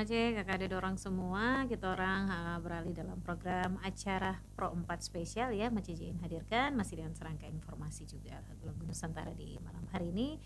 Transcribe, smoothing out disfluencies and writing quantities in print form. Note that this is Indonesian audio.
Aceh, Kakak ada dorong semua. Kita orang beralih dalam program acara Pro 4 spesial ya, Maci Jin hadirkan masih dengan serangkaian informasi juga lagu-lagu Nusantara di malam hari ini.